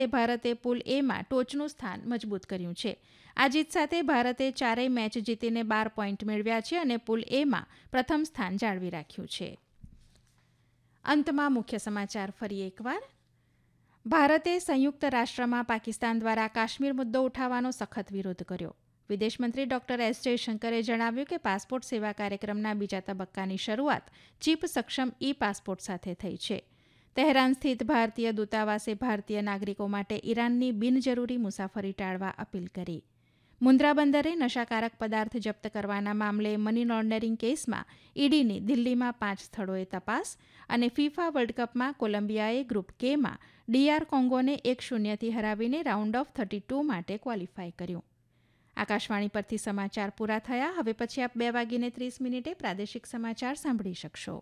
ભારતે પુલ એમાં ટોચનું સ્થાન મજબૂત કર્યું છે. આ જીત સાથે ભારતે ચારેય મેચ જીતીને 12 પોઈન્ટ મેળવ્યા છે અને પુલ એમાં પ્રથમ સ્થાન જાળવી રાખ્યું છે. અંતમાં મુખ્ય સમાચાર ફરી એકવાર. ભારતે સંયુક્ત રાષ્ટ્રમાં પાકિસ્તાન દ્વારા કાશ્મીર મુદ્દો ઉઠાવવાનો સખત વિરોધ કર્યો. વિદેશમંત્રી ડોક્ટર એસ જયશંકરે જણાવ્યું કે પાસપોર્ટ સેવા કાર્યક્રમના બીજા તબક્કાની શરૂઆત ચીપ સક્ષમ ઈ પાસપોર્ટ સાથે થઈ છે. તહેરાન સ્થિત ભારતીય દૂતાવાસે ભારતીય નાગરિકો માટે ઈરાનની બિનજરૂરી મુસાફરી ટાળવા અપીલ કરી. મુન્દ્રા બંદરે નશાકારક પદાર્થ જપ્ત કરવાના મામલે મની લોન્ડરિંગ કેસમાં ઈડીની દિલ્હીમાં 5 સ્થળોએ તપાસ અને ફિફા વર્લ્ડ કપમાં કોલંબિયાએ ગ્રુપ કેમાં ડીઆર કોંગોને 1-0થી હરાવીને રાઉન્ડ ઓફ 32 માટે ક્વોલિફાય કર્યું. આકાશવાણી પરથી સમાચાર પૂરા થયા. હવે પછી આપ 2:30 પ્રાદેશિક સમાચાર સાંભળી શકશો.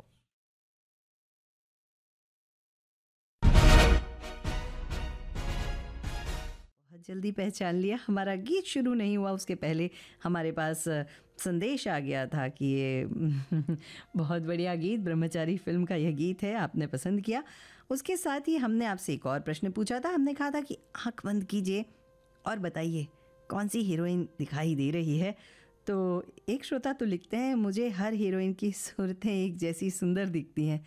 जल्दी पहचान लिया. हमारा गीत शुरू नहीं हुआ उसके पहले हमारे पास संदेश आ गया था कि ये बहुत बढ़िया गीत, ब्रह्मचारी फिल्म का यह गीत है, आपने पसंद किया. उसके साथ ही हमने आपसे एक और प्रश्न पूछा था. हमने कहा था कि आँख बंद कीजिए और बताइए कौन सी हीरोइन दिखाई दे रही है. तो एक श्रोता तो लिखते हैं, मुझे हर हीरोइन की सूरतें एक जैसी सुंदर दिखती हैं.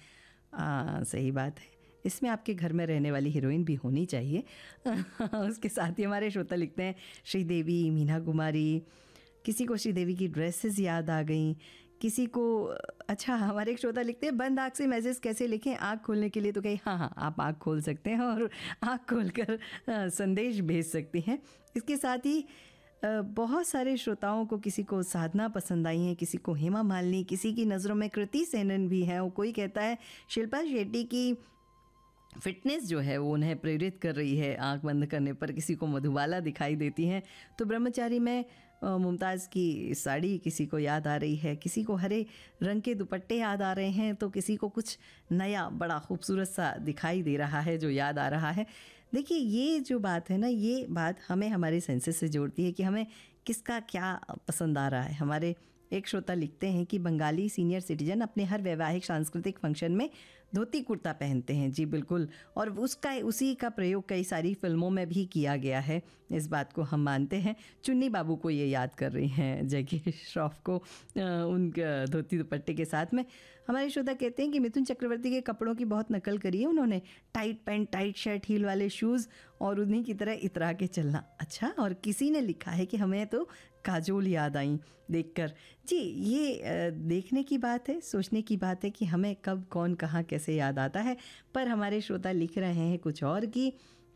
सही बात है, इसमें आपके घर में रहने वाली हीरोइन भी होनी चाहिए. उसके साथ ही हमारे श्रोता लिखते हैं, श्रीदेवी, मीना कुमारी, किसी को श्रीदेवी की ड्रेसेस याद आ गई, किसी को अच्छा हमारे एक श्रोता लिखते हैं, बंद आँख से मैसेज कैसे लिखें, आँख खोलने के लिए तो कहीं हाँ आप आँख खोल सकते हैं और आँख खोलकर संदेश भेज सकती हैं. इसके साथ ही बहुत सारे श्रोताओं को, किसी को साधना पसंद आई है, किसी को हेमा मालिनी, किसी की नज़रों में कृति सेनन भी है, और कोई कहता है शिल्पा शेट्टी की फिटनेस जो है वो उन्हें प्रेरित कर रही है आंख बंद करने पर. किसी को मधुबाला दिखाई देती हैं. तो ब्रह्मचारी में मुमताज़ की साड़ी किसी को याद आ रही है, किसी को हरे रंग के दुपट्टे याद आ रहे हैं, तो किसी को कुछ नया बड़ा खूबसूरत सा दिखाई दे रहा है जो याद आ रहा है. देखिए ये जो बात है ना, ये बात हमें हमारे सेंसेस से जोड़ती है कि हमें किसका क्या पसंद आ रहा है. हमारे एक श्रोता लिखते हैं कि बंगाली सीनियर सिटीजन अपने हर वैवाहिक सांस्कृतिक फंक्शन में धोती कुर्ता पहनते हैं. जी बिल्कुल, और उसी का प्रयोग कई सारी फिल्मों में भी किया गया है. इस बात को हम मानते हैं. चुन्नी बाबू को ये याद कर रही हैं जैकी श्रॉफ को उन धोती दुपट्टे के साथ में. हमारे श्रोता कहते हैं कि मिथुन चक्रवर्ती के कपड़ों की बहुत नकल करी है उन्होंने. Tight pant, tight shirt, heal वाले शूज़ और उन्हीं की तरह इतरा के चलना. अच्छा, और किसी ने लिखा है कि हमें तो काजोल याद आई देखकर. जी ये देखने की बात है, सोचने की बात है कि हमें कब कौन कहाँ कैसे याद आता है. पर हमारे श्रोता लिख रहे हैं कुछ और कि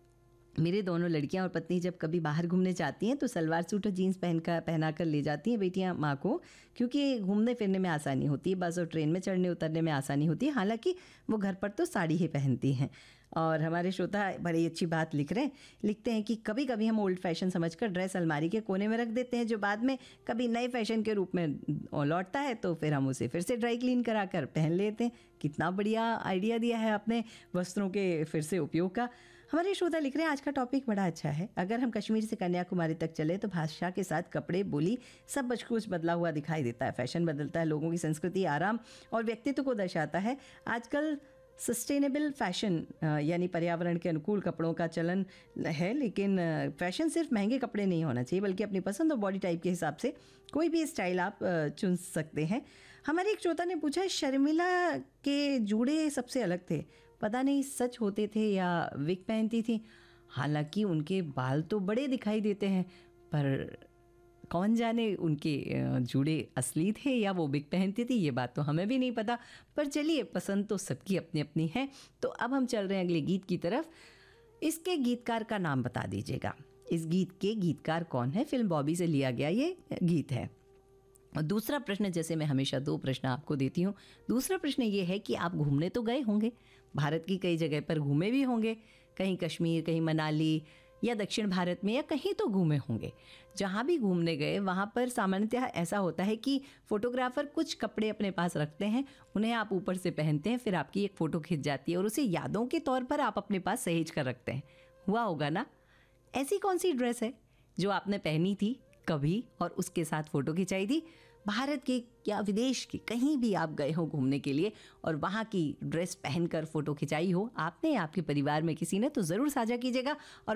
मेरे दोनों लड़कियां और पत्नी जब कभी बाहर घूमने जाती हैं तो सलवार सूट और जीन्स पहना कर ले जाती हैं बेटियां माँ को, क्योंकि घूमने फिरने में आसानी होती है, बस और ट्रेन में चढ़ने उतरने में आसानी होती है. हालांकि वो घर पर तो साड़ी ही पहनती हैं. और हमारे श्रोता बड़ी अच्छी बात लिखते हैं कि कभी कभी हम ओल्ड फैशन समझकर ड्रेस अलमारी के कोने में रख देते हैं, जो बाद में कभी नए फैशन के रूप में लौटता है तो फिर हम उसे फिर से ड्राई क्लीन करा कर पहन लेते हैं. कितना बढ़िया आइडिया दिया है आपने वस्त्रों के फिर से उपयोग का. हमारे श्रोता लिख रहे हैं, आज का टॉपिक बड़ा अच्छा है. अगर हम कश्मीर से कन्याकुमारी तक चले तो भाषा के साथ कपड़े, बोली सब कुछ बदला हुआ दिखाई देता है. फैशन बदलता है, लोगों की संस्कृति, आराम और व्यक्तित्व को दर्शाता है. आजकल सस्टेनेबल फैशन यानी पर्यावरण के अनुकूल कपड़ों का चलन है, लेकिन फैशन सिर्फ महंगे कपड़े नहीं होना चाहिए, बल्कि अपनी पसंद और बॉडी टाइप के हिसाब से कोई भी स्टाइल आप चुन सकते हैं. हमारे एक श्रोता ने पूछा, शर्मिला के जूड़े सबसे अलग थे, पता नहीं सच होते थे या विग पहनती थी. हालांकि उनके बाल तो बड़े दिखाई देते हैं, पर कौन जाने उनके जूड़े असली थे या वो बिग पहनती थी, ये बात तो हमें भी नहीं पता. पर चलिए, पसंद तो सबकी अपनी अपनी है. तो अब हम चल रहे हैं अगले गीत की तरफ. इसके गीतकार का नाम बता दीजिएगा. इस गीत के गीतकार कौन है? फिल्म बॉबी से लिया गया ये गीत है. और दूसरा प्रश्न, जैसे मैं हमेशा 2 प्रश्न आपको देती हूँ, दूसरा प्रश्न ये है कि आप घूमने तो गए होंगे, भारत की कई जगह पर घूमे भी होंगे, कहीं कश्मीर, कहीं मनाली या दक्षिण भारत में, या कहीं तो घूमे होंगे. जहाँ भी घूमने गए वहाँ पर सामान्यतः ऐसा होता है कि फोटोग्राफर कुछ कपड़े अपने पास रखते हैं, उन्हें आप ऊपर से पहनते हैं, फिर आपकी एक फ़ोटो खिंच जाती है और उसे यादों के तौर पर आप अपने पास सहेज कर रखते हैं. हुआ होगा ना? ऐसी कौन सी ड्रेस है जो आपने पहनी थी कभी और उसके साथ फ़ोटो खिंचाई थी? भारत के या विदेश के कहीं भी आप गए हो घूमने के लिए और वहाँ की ड्रेस पहनकर फ़ोटो खिंचाई हो आपने या आपके परिवार में किसी ने, तो ज़रूर साझा कीजिएगा। और